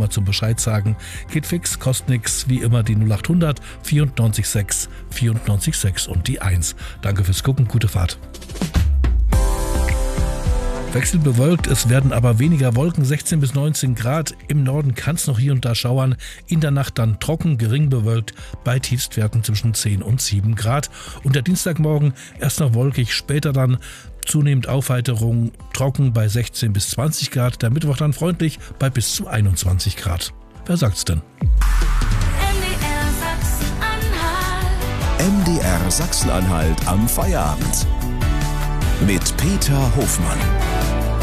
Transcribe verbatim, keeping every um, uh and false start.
zum Bescheid sagen. Geht fix, kostet nix, wie immer die null acht hundert vierundneunzig sechs vierundneunzig sechs und die eins. Danke fürs Gucken, gute Fahrt. Wechselnd bewölkt, es werden aber weniger Wolken, sechzehn bis neunzehn Grad. Im Norden kann es noch hier und da schauern. In der Nacht dann trocken, gering bewölkt, bei Tiefstwerten zwischen zehn und sieben Grad. Und der Dienstagmorgen erst noch wolkig, später dann zunehmend Aufheiterung, trocken bei sechzehn bis zwanzig Grad. Der Mittwoch dann freundlich bei bis zu einundzwanzig Grad. Wer sagt's denn? M D R Sachsen-Anhalt am Feierabend. Mit Peter Hofmann.